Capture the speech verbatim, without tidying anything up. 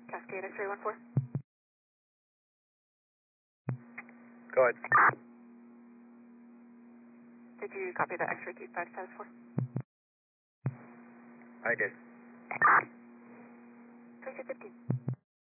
Cascade X-ray one four. Go ahead. Did you copy the X-ray two five status four? I did. twenty-two fifteen.